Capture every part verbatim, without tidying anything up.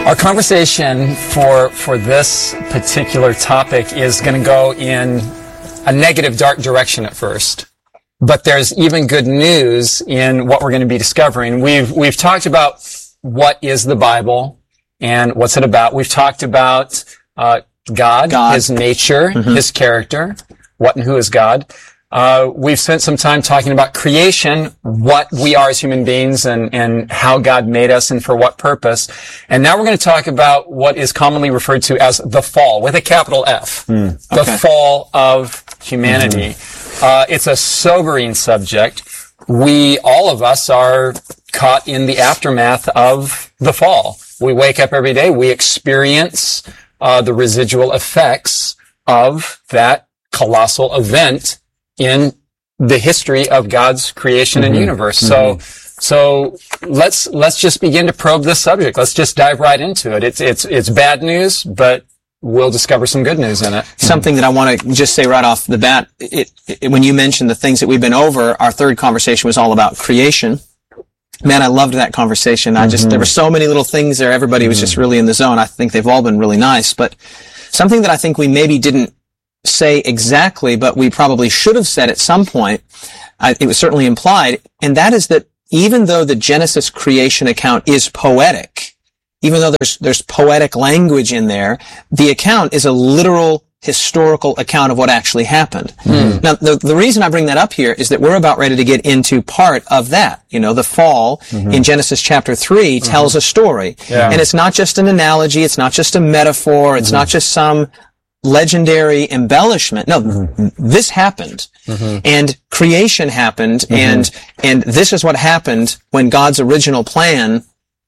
Our conversation for for this particular topic is going to go in a negative, dark direction at first. But there's even good news in what we're going to be discovering. We've we've talked about what is the Bible and what's it about. We've talked about uh, God, God, His nature, mm-hmm. His character, what and who is God. Uh, we've spent some time talking about creation, what we are as human beings and, and how God made us and for what purpose. And now we're going to talk about what is commonly referred to as the fall, with a capital F. Mm, okay. The fall of humanity. Mm-hmm. Uh, it's a sobering subject. We, all of us, are caught in the aftermath of the fall. We wake up every day. We experience uh, the residual effects of that colossal event in the history of God's creation mm-hmm. and universe. Mm-hmm. So, so let's, let's just begin to probe this subject. Let's just dive right into it. It's, it's, it's bad news, but we'll discover some good news in it. Something that I want to just say right off the bat, it, it, when you mentioned the things that we've been over, our third conversation was all about creation. Man, I loved that conversation. I just, mm-hmm. there were so many little things there. Everybody mm-hmm. was just really in the zone. I think they've all been really nice, but something that I think we maybe didn't say exactly, but we probably should have said at some point, uh, it was certainly implied, and that is that even though the Genesis creation account is poetic, even though there's there's poetic language in there, the account is a literal historical account of what actually happened. Mm. Now, the, the reason I bring that up here is that we're about ready to get into part of that. You know, the fall mm-hmm. in Genesis chapter three tells mm-hmm. a story. Yeah. And it's not just an analogy, it's not just a metaphor, it's mm-hmm. not just some legendary embellishment. No, mm-hmm. this happened. Mm-hmm. And creation happened, mm-hmm. and and this is what happened when God's original plan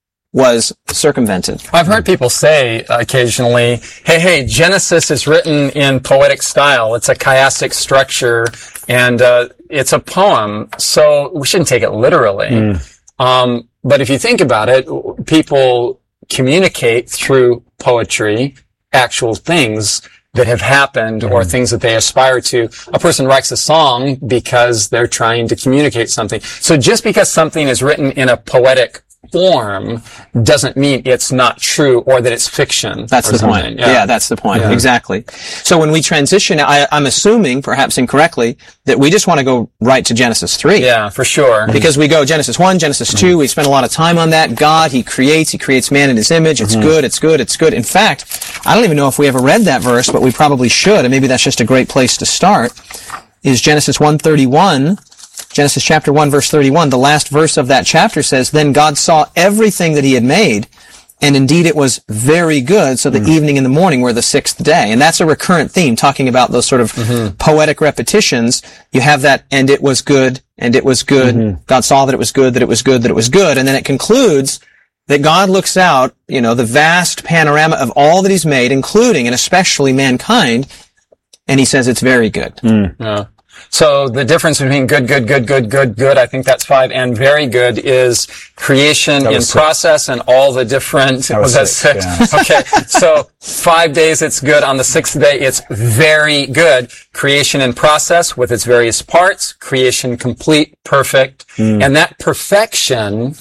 was circumvented. I've heard people say occasionally, hey, hey, Genesis is written in poetic style. It's a chiastic structure, and uh, it's a poem, so we shouldn't take it literally. Mm. Um, but if you think about it, people communicate through poetry actual things that have happened mm-hmm. or things that they aspire to. A person writes a song because they're trying to communicate something. So just because something is written in a poetic form doesn't mean it's not true or that it's fiction. That's the something. point. Yeah. yeah, that's the point. Yeah. Exactly. So when we transition, I, I'm assuming, perhaps incorrectly, that we just want to go right to Genesis three. Yeah, for sure. Because we go Genesis one, Genesis two, mm-hmm. we spend a lot of time on that. God, He creates, He creates man in His image. It's mm-hmm. good, it's good, it's good. In fact, I don't even know if we ever read that verse, but we probably should, and maybe that's just a great place to start, is Genesis one thirty-one. Genesis chapter one, verse thirty-one, the last verse of that chapter says, "Then God saw everything that He had made, and indeed it was very good, so the mm. evening and the morning were the sixth day." And that's a recurrent theme, talking about those sort of mm-hmm. poetic repetitions. You have that, and it was good, and it was good. Mm-hmm. God saw that it was good, that it was good, that it was good. And then it concludes that God looks out, you know, the vast panorama of all that He's made, including and especially mankind, and He says it's very good. Mm. Yeah. So the difference between good, good, good, good, good, good, I think that's five, and very good is creation in six. Process and all the different, that was, was that six? six? Yeah. Okay. So five days it's good. On the sixth day it's very good. Creation in process with its various parts. Creation complete, perfect. Mm. And that perfection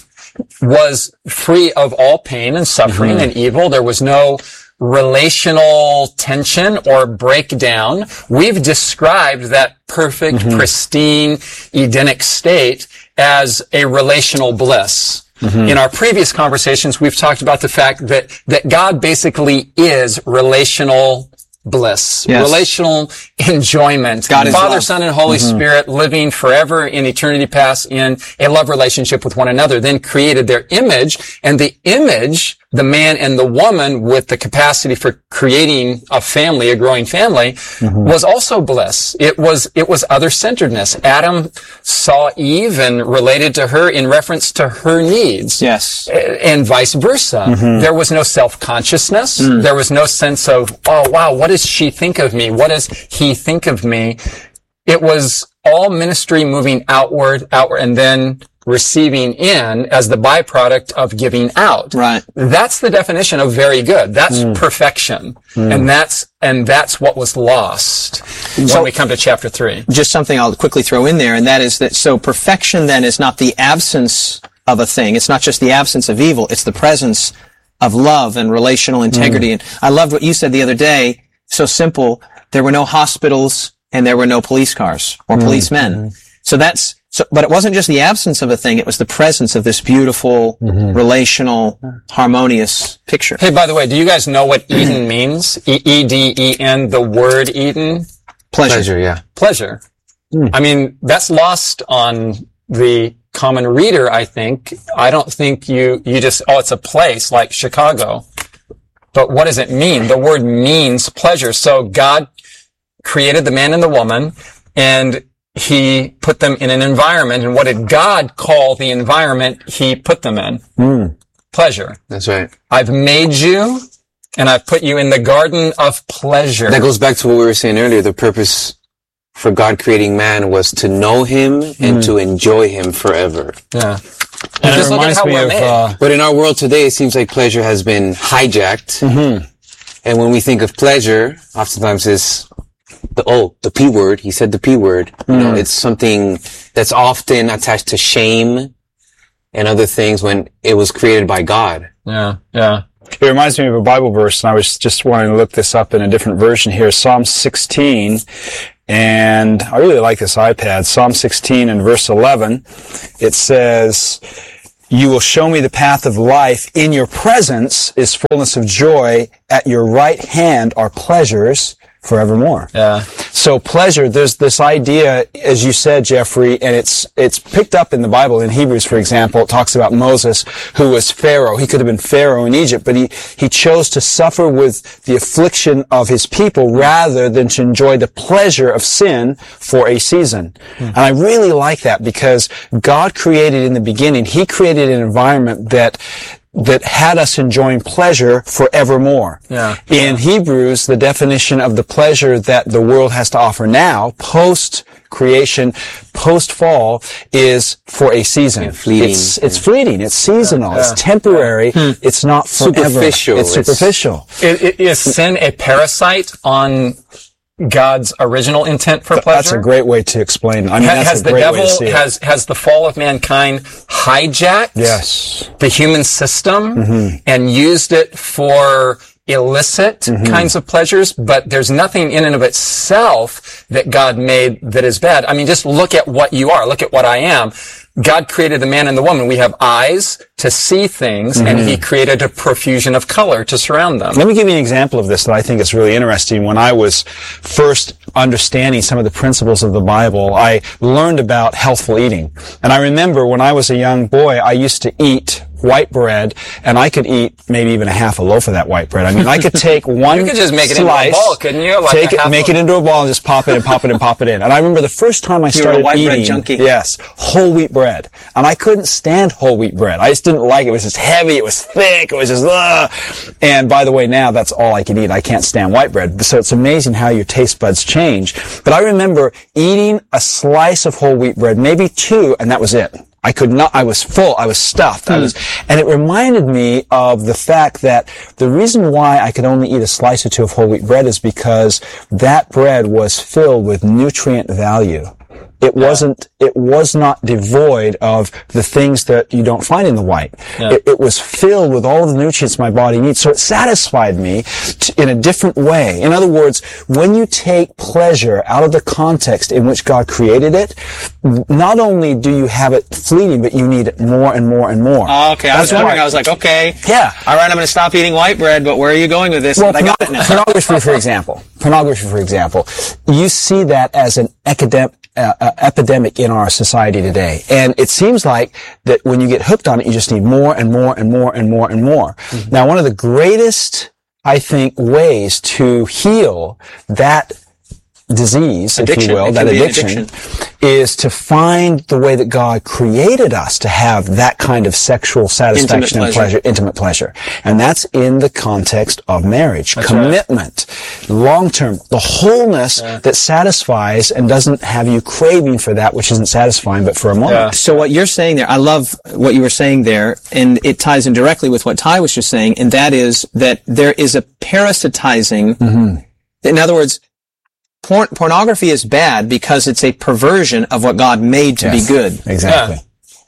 was free of all pain and suffering mm-hmm. and evil. There was no relational tension or breakdown. We've described that perfect, mm-hmm. pristine, Edenic state as a relational bliss. Mm-hmm. In our previous conversations, we've talked about the fact that, that God basically is relational bliss, yes. relational enjoyment. God is Father, love. Son, and Holy mm-hmm. Spirit living forever in eternity past in a love relationship with one another, then created their image, and the image, the man and the woman with the capacity for creating a family, a growing family, mm-hmm. was also bliss. It was, it was other-centeredness. Adam saw Eve and related to her in reference to her needs. Yes. And vice versa. Mm-hmm. There was no self-consciousness. Mm. There was no sense of, oh, wow, what does she think of me? What does he think of me? It was all ministry moving outward, outward, and then receiving in as the byproduct of giving out. Right. That's the definition of very good. That's mm. perfection. Mm. And that's, and that's what was lost so, when we come to chapter three. Just something I'll quickly throw in there, and that is that, so perfection then is not the absence of a thing. It's not just the absence of evil. It's the presence of love and relational integrity. Mm. And I loved what you said the other day. So simple. There were no hospitals and there were no police cars or mm. policemen. Mm-hmm. So that's, so, but it wasn't just the absence of a thing. It was the presence of this beautiful, mm-hmm. relational, harmonious picture. Hey, by the way, do you guys know what Eden means? E D E N, the word Eden? Pleasure. Pleasure, yeah. Pleasure. Mm. I mean, that's lost on the common reader, I think. I don't think you, you just, oh, it's a place like Chicago. But what does it mean? The word means pleasure. So God created the man and the woman, and he put them in an environment. And what did God call the environment he put them in? Mm. Pleasure. That's right. I've made you, and I've put you in the garden of pleasure. That goes back to what we were saying earlier. The purpose for God creating man was to know him and mm. to enjoy him forever. Yeah. And it reminds me of, uh, but in our world today, it seems like pleasure has been hijacked. Mm-hmm. And when we think of pleasure, oftentimes it's the, oh, the P word. He said the P word. Mm. You know, it's something that's often attached to shame and other things when it was created by God. Yeah. Yeah. It reminds me of a Bible verse, and I was just wanting to look this up in a different version here. Psalm sixteen, and I really like this iPad. Psalm sixteen and verse eleven, it says, "You will show me the path of life. In your presence is fullness of joy. At your right hand are pleasures forevermore." Yeah. So pleasure, there's this idea, as you said, Jeffrey, and it's, it's picked up in the Bible. In Hebrews, for example, it talks about Moses, who was Pharaoh. He could have been Pharaoh in Egypt, but he, he chose to suffer with the affliction of his people rather than to enjoy the pleasure of sin for a season. Mm. And I really like that because God created in the beginning, he created an environment that that had us enjoying pleasure forevermore. Yeah. In Hebrews, the definition of the pleasure that the world has to offer now, post-creation, post-fall, is for a season. Yeah, fleeting. It's, it's fleeting. It's seasonal. Yeah. It's temporary. Yeah. It's not forever. Superficial. It's superficial. It, it, is sin a parasite on God's original intent for pleasure? That's a great way to explain. I mean, has, that's has a the great devil, way to see it. Has, has the fall of mankind hijacked yes. the human system mm-hmm. and used it for illicit mm-hmm. kinds of pleasures? But there's nothing in and of itself that God made that is bad. I mean, just look at what you are. Look at what I am. God created the man and the woman. We have eyes to see things, mm-hmm. and he created a profusion of color to surround them. Let me give you an example of this that I think is really interesting. When I was first understanding some of the principles of the Bible, I learned about healthful eating. And I remember when I was a young boy, I used to eat white bread, and I could eat maybe even a half a loaf of that white bread. I mean, I could take one You could just make it slice, into a ball, couldn't you? Like take a it, half make a... it into a ball and just pop it and pop it and pop it in. And I remember the first time I started You're a white eating, bread junkie. yes, whole wheat bread. And I couldn't stand whole wheat bread. I just didn't like it. It was just heavy. It was thick. It was just, ugh. And by the way, now that's all I can eat. I can't stand white bread. So it's amazing how your taste buds change. But I remember eating a slice of whole wheat bread, maybe two, and that was it. I could not, I was full, I was stuffed, I was, and it reminded me of the fact that the reason why I could only eat a slice or two of whole wheat bread is because that bread was filled with nutrient value. It wasn't, it was not devoid of the things that you don't find in the white. Yeah. It, it was filled with all of the nutrients my body needs. So it satisfied me t- in a different way. In other words, when you take pleasure out of the context in which God created it, not only do you have it fleeting, but you need it more and more and more. Oh, okay. I was That's wondering. why- I was like, okay. Yeah. All right, I'm going to stop eating white bread, but where are you going with this? Well, But I got it now. pornography, for example, pornography, for example, you see that as an academic, uh, uh, epidemic in our society today. And it seems like that when you get hooked on it, you just need more and more and more and more and more. Mm-hmm. Now, one of the greatest, I think, ways to heal that disease, Addiction. if you will, It that can be an addiction, addiction. is to find the way that God created us to have that kind of sexual satisfaction Intimate and pleasure. pleasure, intimate pleasure. And that's in the context of marriage. That's Commitment, long-term, the wholeness Yeah. that satisfies and doesn't have you craving for that which isn't satisfying, but for a moment. Yeah. So what you're saying there, I love what you were saying there, and it ties in directly with what Ty was just saying, and that is that there is a parasitizing, Mm-hmm. in other words, porn, pornography is bad because it's a perversion of what God made to Yes. be good. Exactly.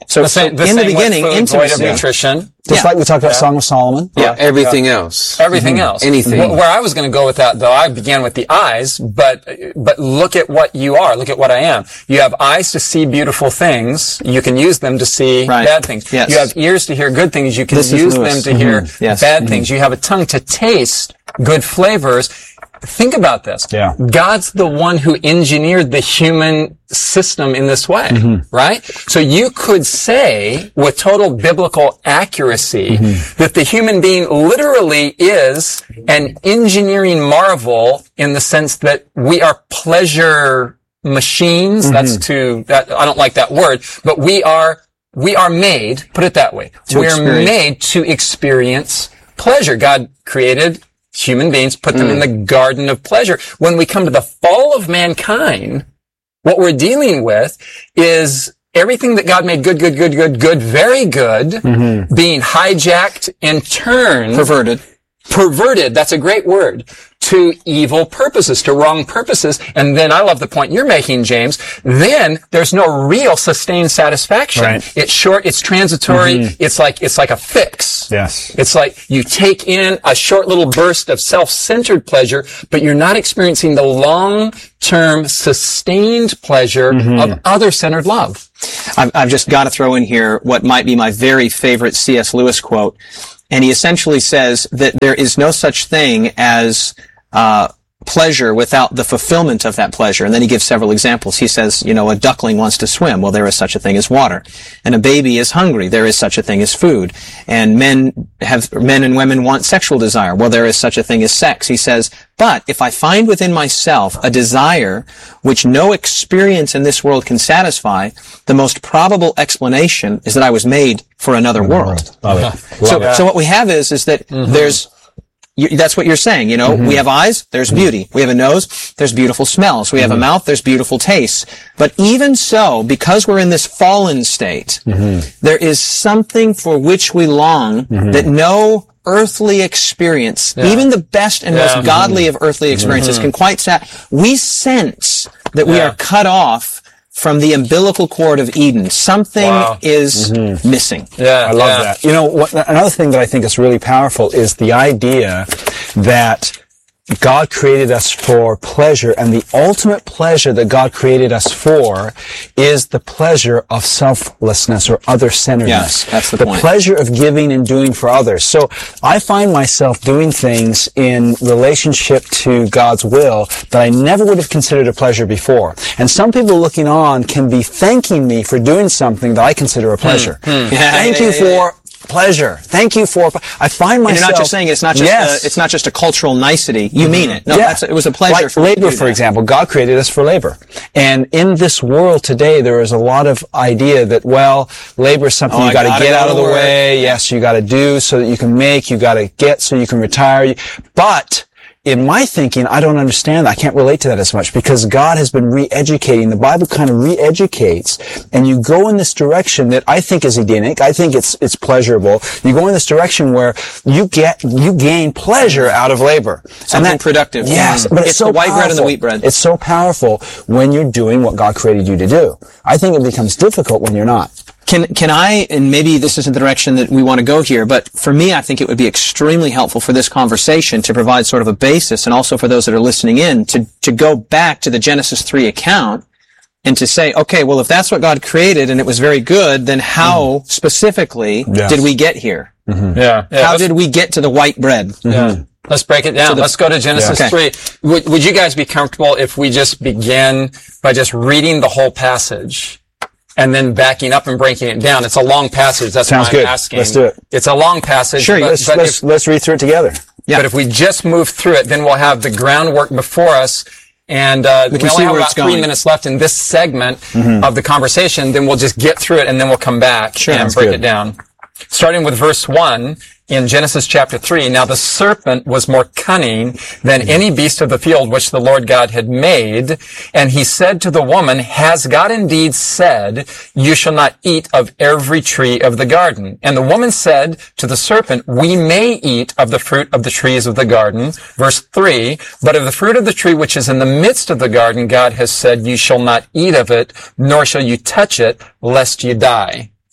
So, The same, so the in the same with beginning, food, void of intimacy. nutrition. Just Yeah. like we talked about Song of Solomon. Yeah. Everything else. Everything else. Anything. Wh- Where I was going to go with that, though, I began with the eyes, but, but look at what you are. Look at what I am. You have eyes to see beautiful things. You can use them to see Right. bad things. Yes. You have ears to hear good things. You can This is use Lewis. them to hear Mhm. Yes. bad Mhm. things. You have a tongue to taste good flavors. Think about this. Yeah. God's the one who engineered the human system in this way, right? So you could say with total biblical accuracy that the human being literally is an engineering marvel in the sense that we are pleasure machines. That's to, that, I don't like that word, but we are, we are made, put it that way. To We're experience. made to experience pleasure. God created human beings, put them in the garden of pleasure. When we come to the fall of mankind, what we're dealing with is everything that God made good, good, good, good, good, very good, being hijacked and turned, Perverted. perverted, that's a great word, to evil purposes, to wrong purposes. And then I love the point you're making, James. Then there's no real sustained satisfaction. Right. It's short, it's transitory, it's like, it's like a fix. Yes. It's like you take in a short little burst of self-centered pleasure, but you're not experiencing the long-term sustained pleasure of other-centered love. I've, I've just got to throw in here what might be my very favorite C S. Lewis quote. And he essentially says that there is no such thing as uh pleasure without the fulfillment of that pleasure. And then he gives several examples. He says, you know, a duckling wants to swim. Well, there is such a thing as water. And a baby is hungry. There is such a thing as food. And men have, men and women want sexual desire. Well, there is such a thing as sex. He says, but if I find within myself a desire which no experience in this world can satisfy, the most probable explanation is that I was made for another world. Love it. So, Love it. so what we have is, is that there's, you, that's what you're saying, you know, we have eyes, there's beauty. We have a nose, there's beautiful smells. We have a mouth, there's beautiful tastes. But even so, because we're in this fallen state, there is something for which we long that no earthly experience, even the best and Yeah. most godly of earthly experiences can quite sat. We sense that we Yeah. are cut off from the umbilical cord of Eden. Something Wow. is missing. Yeah. I love yeah. that. You know, what, another thing that I think is really powerful is the idea that God created us for pleasure, and the ultimate pleasure that God created us for is the pleasure of selflessness or other-centeredness. Yes, that's the the point. pleasure of giving and doing for others. So I find myself doing things in relationship to God's will that I never would have considered a pleasure before. And some people looking on can be thanking me for doing something that I consider a pleasure. Yeah, Thank yeah, you yeah, for pleasure. Thank you for. I find myself. And you're not just saying it's not just Yes. a, it's not just a cultural nicety. You mean it. No, Yeah. that's, it was a pleasure Like for me to labor, do for that. example. God created us for labor. And in this world today, there is a lot of idea that, well, labor is something Oh, you I got to gotta get go out to of the work. way. Yes, you got to do so that you can make. You got to get so you can retire. But in my thinking, I don't understand that. I can't relate to that as much because God has been re-educating. The Bible kind of re-educates, and you go in this direction that I think is Edenic. I think it's it's pleasurable. You go in this direction where you get you gain pleasure out of labor. Something productive. Yes, Mm. but it's, It's so the white bread and the powerful. wheat bread. It's so powerful when you're doing what God created you to do. I think it becomes difficult when you're not. Can can I, and maybe this isn't the direction that we want to go here, but for me, I think it would be extremely helpful for this conversation to provide sort of a basis, and also for those that are listening in, to to go back to the Genesis three account and to say, okay, well, if that's what God created and it was very good, then how specifically Yes. did we get here? Yeah. yeah. How Let's- did we get to the white bread? Yeah. Let's break it down. Let's go to Genesis Yeah. three. Would, would you guys be comfortable if we just begin by just reading the whole passage and then backing up and breaking it down? It's a long passage. That's Sounds why good. I'm asking. Let's do it. It's a long passage. Sure, but, Let's but let's if, let's read through it together. Yeah. but if we just move through it, then we'll have the groundwork before us. And uh, we, can only see have where about it's three going. minutes left in this segment of the conversation. Then we'll just get through it, and then we'll come back Sure, and that's break good. it down. Starting with verse one in Genesis chapter three. Now the serpent was more cunning than any beast of the field which the Lord God had made. And he said to the woman, has God indeed said, you shall not eat of every tree of the garden? And the woman said to the serpent, we may eat of the fruit of the trees of the garden. Verse three, but of the fruit of the tree which is in the midst of the garden, God has said, you shall not eat of it, nor shall you touch it, lest you die.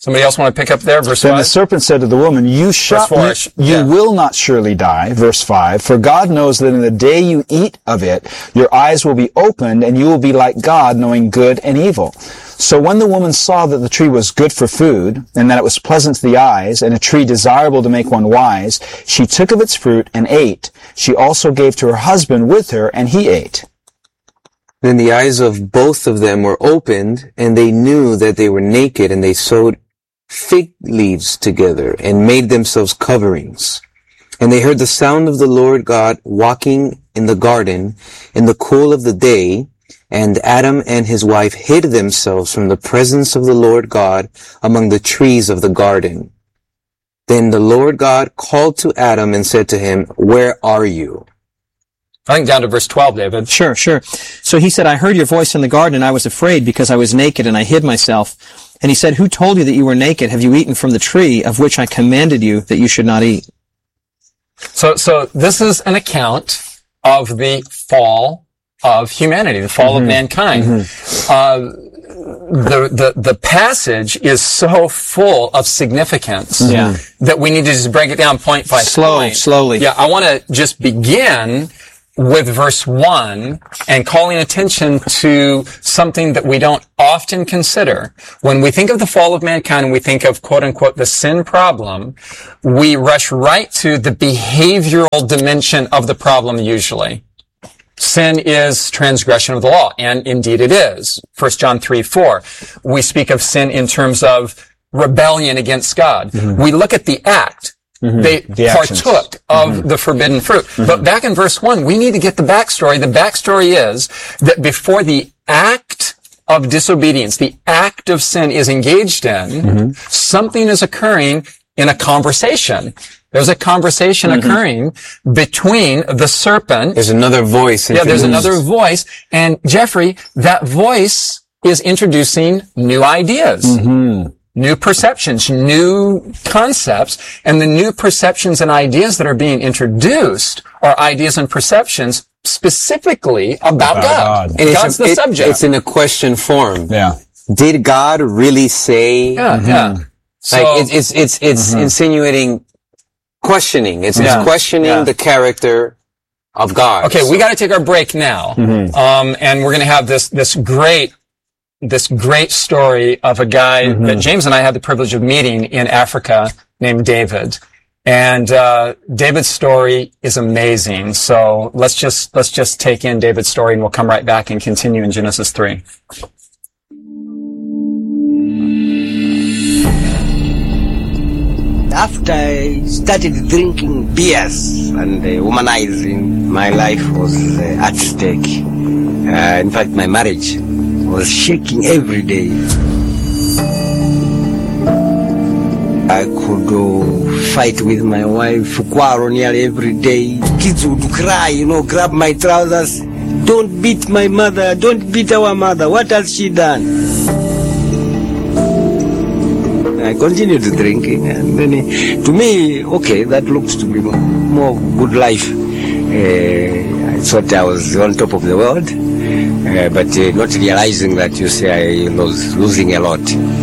Somebody else want to pick up there? Verse Then five? the serpent said to the woman, you shall, four, you, sh- you yeah. will not surely die. Verse five, for God knows that in the day you eat of it, your eyes will be opened and you will be like God, knowing good and evil. So when the woman saw that the tree was good for food, and that it was pleasant to the eyes, and a tree desirable to make one wise, she took of its fruit and ate. She also gave to her husband with her, and he ate. Then the eyes of both of them were opened, and they knew that they were naked, and they sewed fig leaves together and made themselves coverings. And they heard the sound of the Lord God walking in the garden in the cool of the day, and Adam and his wife hid themselves from the presence of the Lord God among the trees of the garden. Then the Lord God called to Adam and said to him, where are you? I think down to verse twelve, David. Sure, sure. So he said, I heard your voice in the garden, and I was afraid because I was naked and I hid myself. And he said, who told you that you were naked? Have you eaten from the tree of which I commanded you that you should not eat? So, so this is an account of the fall of humanity, the fall mm-hmm. of mankind. Mm-hmm. Uh, the, the, the passage is so full of significance yeah. that we need to just break it down point by Slow, point. Slowly. Yeah, I want to just begin with verse one and calling attention to something that we don't often consider. When we think of the fall of mankind and we think of quote unquote the sin problem, we rush right to the behavioral dimension of the problem usually. Sin is transgression of the law, and indeed it is. First John three four. We speak of sin in terms of rebellion against God. Mm-hmm. We look at the act. Mm-hmm. They the partook of mm-hmm. the forbidden fruit. Mm-hmm. But back in verse one, we need to get the backstory. The backstory is that before the act of disobedience, the act of sin is engaged in, mm-hmm. something is occurring in a conversation. There's a conversation mm-hmm. occurring between the serpent. There's another voice. Yeah, there's another voice. And Jeffrey, that voice is introducing new ideas. Mm-hmm. New perceptions, new concepts, and the new perceptions and ideas that are being introduced are ideas and perceptions specifically about, about God. God. And God's it's a, the it, subject. It's in a question form. Yeah. Did God really say? Yeah, mm-hmm. yeah. So, like it's it's it's, it's mm-hmm. insinuating, questioning. It's, yeah. it's questioning yeah. the character of God. Okay, we got to take our break now, mm-hmm. um, and we're going to have this this great. this great story of a guy mm-hmm. that James and I had the privilege of meeting in Africa named David. And, uh, David's story is amazing. So let's just, let's just take in David's story and we'll come right back and continue in Genesis three. After I started drinking beers and uh, womanizing, my life was uh, at stake. Uh, in fact, my marriage was shaking every day. I could uh, fight with my wife, quarrel nearly every day. Kids would cry, you know, grab my trousers. Don't beat my mother, don't beat our mother. What has she done? I continued drinking, and then uh, to me, okay, that looks to be more, more good life. Uh, I thought I was on top of the world. Uh, but uh, not realizing that, you say, I was losing a lot.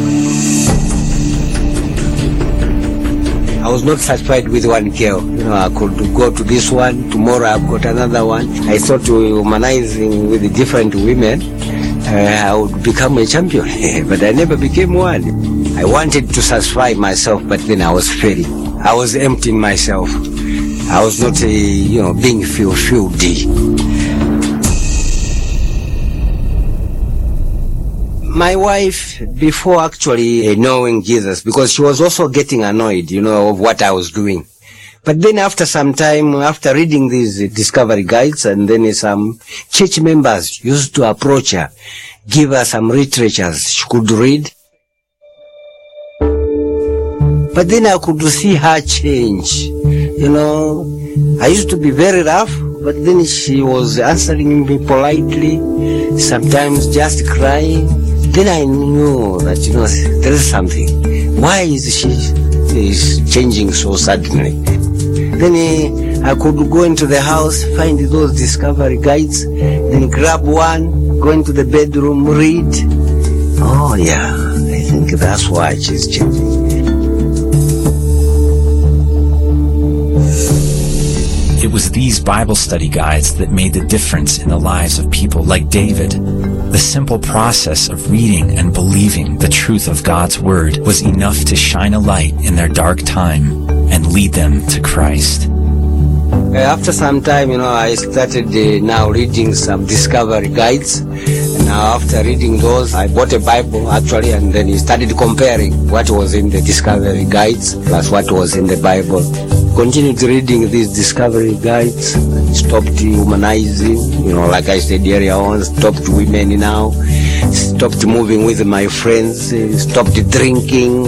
I was not satisfied with one girl. You know, I could go to this one, tomorrow I've got another one. I thought humanizing with the different women, uh, I would become a champion, but I never became one. I wanted to satisfy myself, but then I was failing. I was emptying myself. I was not, uh, you know, being fulfilled. My wife, before actually uh, knowing Jesus, because she was also getting annoyed, you know, of what I was doing. But then after some time, after reading these uh, discovery guides, and then some church members used to approach her, give her some literatures she could read. But then I could see her change. You know, I used to be very rough, but then she was answering me politely, sometimes just crying. Then I knew that, you know, there is something. Why is she is changing so suddenly? Then uh, I could go into the house, find those discovery guides, then grab one, go into the bedroom, read. Oh yeah, I think that's why she's changing. It was these Bible study guides that made the difference in the lives of people like David. The simple process of reading and believing the truth of God's Word was enough to shine a light in their dark time and lead them to Christ. After some time, you know, I started uh, now reading some discovery guides. And now after reading those, I bought a Bible actually, and then he started comparing what was in the discovery guides plus what was in the Bible. Continued reading these discovery guides, stopped humanizing, you know, like I said earlier on, stopped women now, stopped moving with my friends, stopped drinking.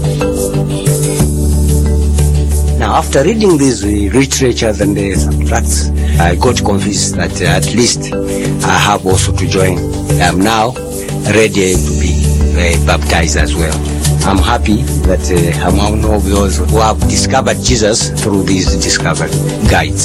Now, after reading these uh, literatures and uh, some tracts, I got convinced that uh, at least I have also to join. I am now ready to be uh, baptized as well. I'm happy that uh, I'm one of those who have discovered Jesus through these discovered guides.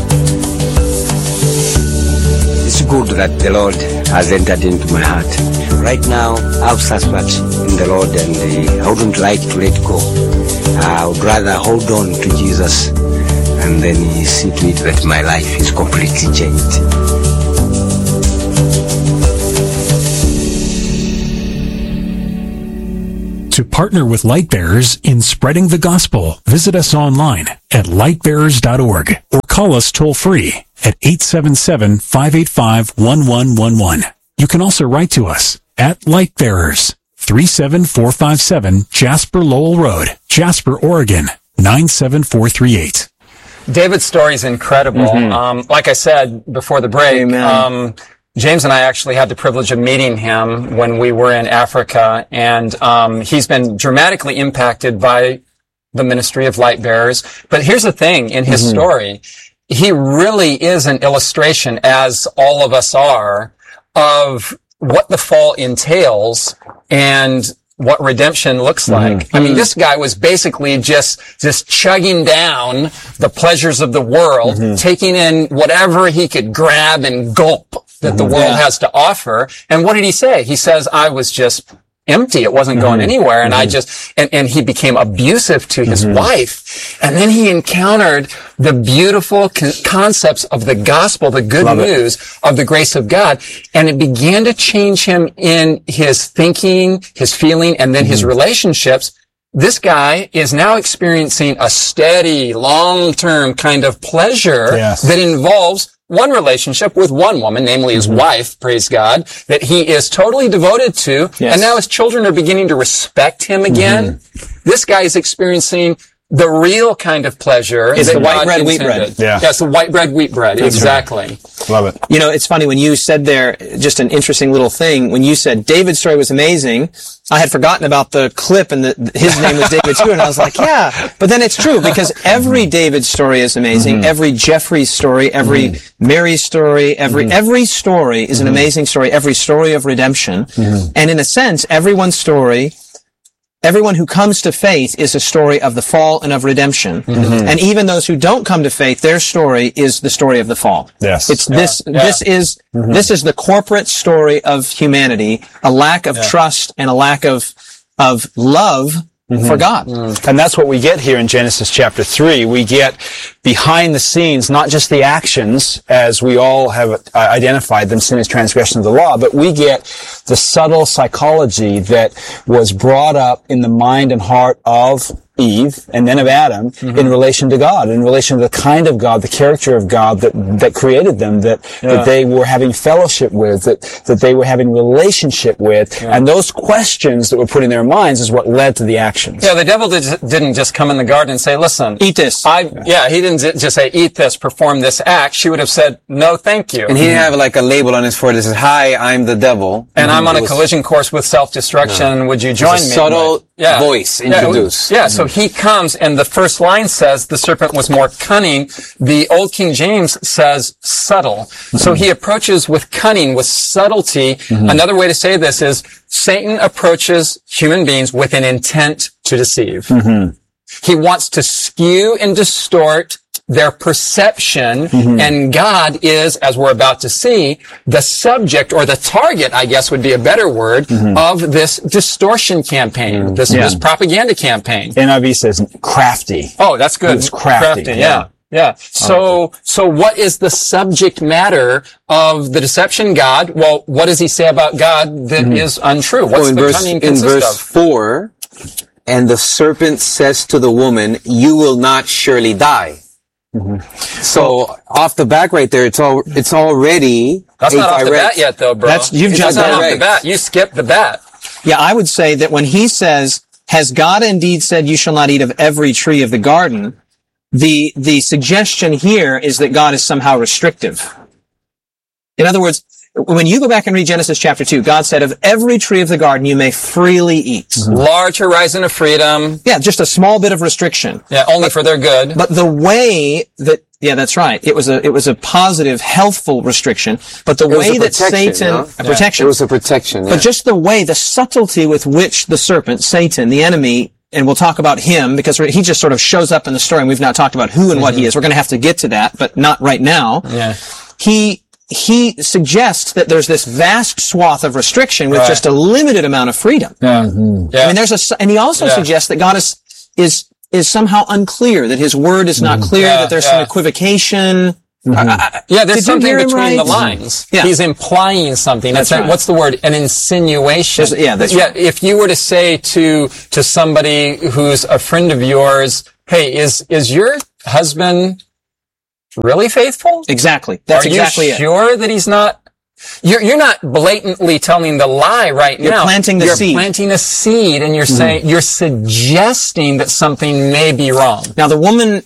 It's good that the Lord has entered into my heart. Right now, I've suspect in the Lord, and uh, I wouldn't like to let go. I would rather hold on to Jesus and then see to it that my life is completely changed. To partner with Lightbearers in spreading the gospel, visit us online at lightbearers dot org or call us toll-free at eight seven seven, five eight five, one one one one. You can also write to us at Lightbearers, three seven four five seven Jasper Lowell Road, Jasper, Oregon, nine seven four three eight. David's story is incredible. Mm-hmm. Um, like I said before the break, um, James and I actually had the privilege of meeting him when we were in Africa, and um, he's been dramatically impacted by the ministry of Lightbearers. But here's the thing, in his mm-hmm. story, he really is an illustration, as all of us are, of what the fall entails and what redemption looks like. Mm-hmm. I mean, this guy was basically just, just chugging down the pleasures of the world, mm-hmm. taking in whatever he could grab and gulp that mm-hmm. the world yeah. has to offer. And what did he say? He says, I was just empty. It wasn't going mm-hmm. anywhere. And mm-hmm. I just, and, and he became abusive to his mm-hmm. wife. And then he encountered the beautiful con- concepts of the gospel, the good Love news it. Of the grace of God. And it began to change him in his thinking, his feeling, and then mm-hmm. his relationships. This guy is now experiencing a steady, long-term kind of pleasure yes. that involves one relationship with one woman, namely his mm-hmm. wife, praise God, that he is totally devoted to. Yes. And now his children are beginning to respect him again. Mm-hmm. This guy is experiencing the real kind of pleasure. It's the white bread, wheat bread. Yeah. Yes, the white bread, wheat bread. That's exactly. Right. Love it. You know, it's funny when you said there, just an interesting little thing, when you said David's story was amazing, I had forgotten about the clip and the, his name was David too, and I was like, yeah. But then it's true, because every David story is amazing. Mm-hmm. Every Jeffrey's story, every mm-hmm. Mary's story, every, mm-hmm. every story is an mm-hmm. amazing story. Every story of redemption. Mm-hmm. And in a sense, everyone's story, everyone who comes to faith is a story of the fall and of redemption. Mm-hmm. And even those who don't come to faith, their story is the story of the fall. Yes. It's yeah. this, yeah. this is, mm-hmm. this is the corporate story of humanity, a lack of yeah. trust and a lack of, of love mm-hmm. for God. Mm. And that's what we get here in Genesis chapter three. We get behind the scenes, not just the actions, as we all have uh, identified them, sin is transgression of the law, but we get the subtle psychology that was brought up in the mind and heart of Eve and then of Adam mm-hmm. in relation to God, in relation to the kind of God, the character of God that that created them, that yeah. that they were having fellowship with, that that they were having relationship with, yeah. and those questions that were put in their minds is what led to the actions. Yeah, the devil did, didn't just come in the garden and say, "Listen, eat this." I yeah. yeah, he didn't just say, "Eat this, perform this act." She would have said, "No, thank you." And he didn't have like a label on his forehead that says, "Hi, I'm the devil," and mm-hmm. I'm on a collision course with self-destruction. No. Would you join me? Subtle yeah. voice introduced. Yeah, yeah. So he comes, and the first line says the serpent was more cunning. The Old King James says subtle. Mm-hmm. So he approaches with cunning, with subtlety. Mm-hmm. Another way to say this is Satan approaches human beings with an intent to deceive. Mm-hmm. He wants to skew and distort their perception, mm-hmm. and God is, as we're about to see, the subject or the target, I guess would be a better word, mm-hmm. of this distortion campaign, mm-hmm. this, yeah. this propaganda campaign. N I V says crafty. Oh, that's good. It's crafty. crafty yeah. yeah. Yeah. So, so what is the subject matter of the deception God? Well, what does he say about God that mm-hmm. is untrue? What's well, in the verse, cunning in consist verse of? four, and the serpent says to the woman, you will not surely die. Mm-hmm. So off the back right there, it's all, it's already That's not off the direct. bat yet though, bro. That's, you've it's jumped not direct. off the bat. You skipped the bat. Yeah, I would say that when he says, has God indeed said you shall not eat of every tree of the garden? The, the suggestion here is that God is somehow restrictive. In other words, when you go back and read Genesis chapter two, God said, of every tree of the garden you may freely eat. Mm-hmm. Large horizon of freedom. Yeah, just a small bit of restriction. Yeah, only but, for their good. But the way that, yeah, that's right. It was a, it was a positive, healthful restriction. But the way that Satan, no? a yeah. protection. It was a protection. Yeah. But just the way, the subtlety with which the serpent, Satan, the enemy, and we'll talk about him because he just sort of shows up in the story and we've not talked about who and mm-hmm. what he is. We're going to have to get to that, but not right now. Yeah. He, he suggests that there's this vast swath of restriction with right. just a limited amount of freedom. Yeah. Mm-hmm. yeah. I mean, there's a, and he also yeah. suggests that God is, is, is somehow unclear, that his word is not clear, yeah, that there's yeah. some equivocation. Mm-hmm. I, I, yeah, there's Did something you hear him between right? the lines. Yeah. He's implying something. That's That's right. What's the word? An insinuation. There's- yeah, that's yeah. right. If you were to say to to somebody who's a friend of yours, "Hey, is is your husband really faithful?" Exactly. That's Are exactly you it. sure that he's not? You're you're not blatantly telling the lie right You're now. planting the you're seed. You're planting a seed, and you're Mm-hmm. saying you're suggesting that something may be wrong. Now the woman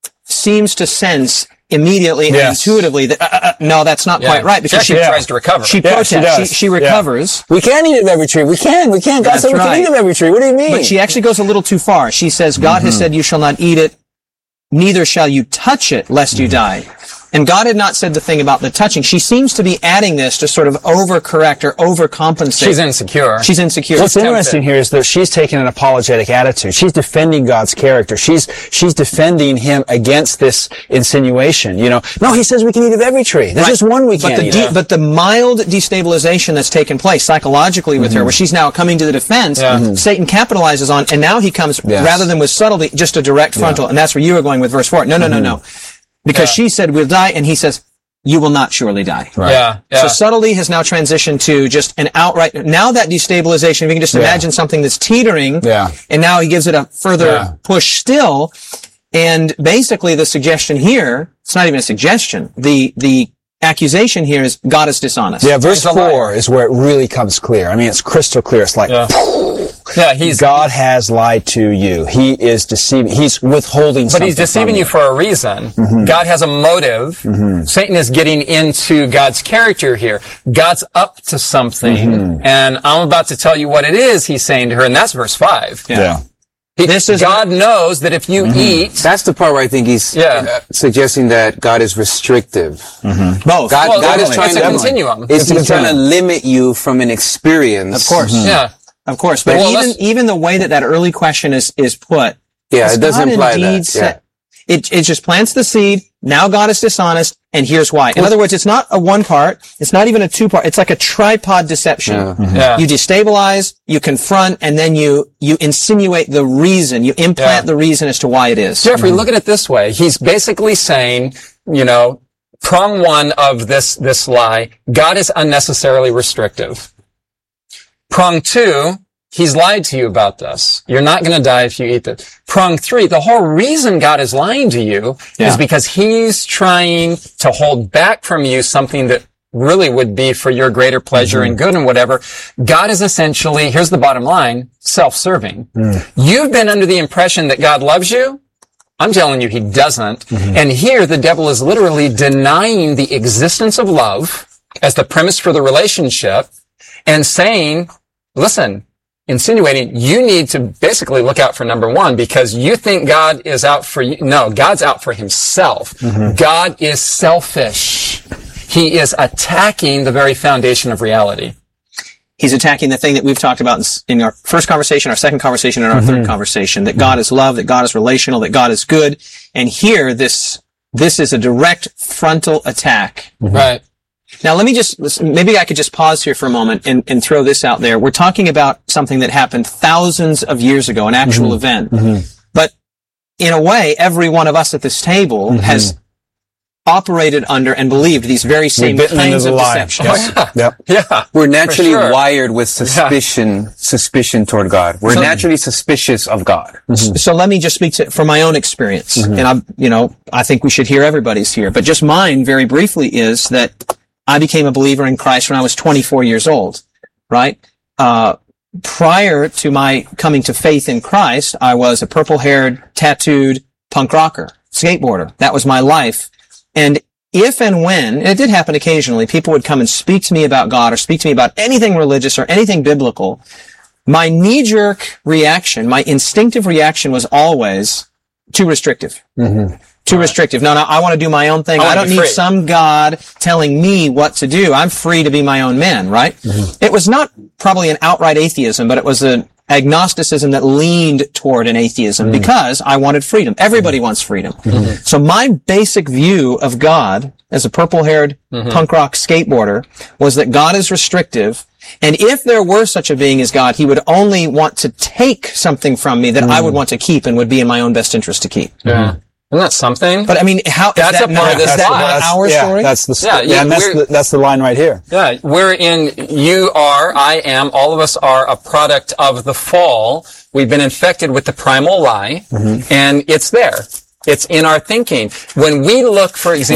seems to sense immediately and Yes. intuitively that, uh, uh, no, that's not Yeah. quite right because She she, actually tries to recover. she Yeah, protests, she she, does. she, Yeah. recovers, We can eat of every tree. We can. We can. God That's said we right. can eat of every tree. What do you mean? but she actually goes a little too far. She says, God has said you shall not eat it, neither shall you touch it, lest you die. And God had not said the thing about the touching. She seems to be adding this to sort of overcorrect or overcompensate. She's insecure. She's insecure. What's tempted. interesting here is that she's taking an apologetic attitude. She's defending God's character. She's she's defending him against this insinuation. You know, no, he says we can eat of every tree. There's Right. just one we but can't the eat. de- of. but the mild destabilization that's taken place psychologically with her, where she's now coming to the defense, Yeah. Mhm. Satan capitalizes on, and now he comes Yes. rather than with subtlety, just a direct frontal, and that's where you were going with verse four. No, no, no, no, because Yeah. she said we'll die, and he says you will not surely die. Yeah, yeah. So subtlety has now transitioned to just an outright, now that destabilization, if you can just Yeah. imagine something that's teetering, Yeah. and now he gives it a further Yeah. push still, and basically the suggestion here, it's not even a suggestion, the, the accusation here is God is dishonest. Yeah, verse He's a liar. four is where it really comes clear. I mean, it's crystal clear. It's like, Yeah. Yeah, he's God has lied to you. He is deceiving. He's withholding But something he's deceiving from you for a reason. Mm-hmm. God has a motive. Satan is getting into God's character here. God's up to something. Mm-hmm. And I'm about to tell you what it is he's saying to her. And that's verse five. Yeah. He- This is- God knows that if you eat, That's the part where I think he's Yeah. uh, suggesting that God is restrictive. Both. God, well, God it's is trying a to continuum. Is It's a he's trying to continuum. limit you from an experience. Of course. Yeah. Of course. But Well, even, let's- even the way that that early question is, is put. Yeah, has it doesn't God imply indeed that. said- It, it just plants the seed. Now God is dishonest, and here's why. In other words, it's not a one part. It's not even a two part. It's like a tripod deception. Yeah. Yeah. You destabilize, you confront, and then you, you insinuate the reason. You implant Yeah. the reason as to why it is. Jeffrey, look at it this way. He's basically saying, you know, prong one of this, this lie, God is unnecessarily restrictive. Prong two, he's lied to you about this. You're not going to die if you eat this. Prong three, the whole reason God is lying to you Yeah. is because he's trying to hold back from you something that really would be for your greater pleasure and good and whatever. God is essentially, here's the bottom line, self-serving. You've been under the impression that God loves you. I'm telling you, he doesn't. And here, the devil is literally denying the existence of love as the premise for the relationship and saying, listen, insinuating you need to basically look out for number one because you think God is out for you. No, God's out for himself. God is selfish. He is attacking the very foundation of reality. He's attacking the thing that we've talked about in, in our first conversation, our second conversation, and our third conversation, that God is love, that God is relational, that God is good. And here, this This is a direct frontal attack. Right. Now, let me just, maybe I could just pause here for a moment and, and throw this out there. We're talking about something that happened thousands of years ago, an actual mm-hmm. event. Mm-hmm. But in a way, every one of us at this table mm-hmm. has operated under and believed these very same kinds of deceptions. Oh, yeah. Yep. Yeah. We're naturally sure. wired with suspicion, yeah. suspicion toward God. We're so, naturally suspicious of God. Mm-hmm. So let me just speak to, from my own experience. Mm-hmm. And I'm, you know, I think we should hear everybody's here, but just mine very briefly is that I became a believer in Christ when I was twenty-four years old, right? Uh, prior to my coming to faith in Christ, I was a purple-haired, tattooed punk rocker, skateboarder. That was my life. And if and when, and it did happen occasionally, people would come and speak to me about God or speak to me about anything religious or anything biblical, my knee-jerk reaction, my instinctive reaction was always too restrictive. Mm-hmm. Too restrictive. No, no, I want to do my own thing. I, I don't need free. some God telling me what to do. I'm free to be my own man, right? Mm-hmm. It was not probably an outright atheism, but it was an agnosticism that leaned toward an atheism mm-hmm. because I wanted freedom. Everybody mm-hmm. wants freedom. Mm-hmm. So my basic view of God as a purple-haired mm-hmm. punk rock skateboarder was that God is restrictive, and if there were such a being as God, he would only want to take something from me that mm-hmm. I would want to keep and would be in my own best interest to keep. Yeah. Mm-hmm. Isn't that something? But I mean, how that's is that a part not, of this is that lie. not our yeah, story? That's the yeah, yeah, and that's the, that's the line right here. Yeah, we're in. You are. I am. All of us are a product of the fall. We've been infected with the primal lie, mm-hmm. and it's there. It's in our thinking. When we look, for example.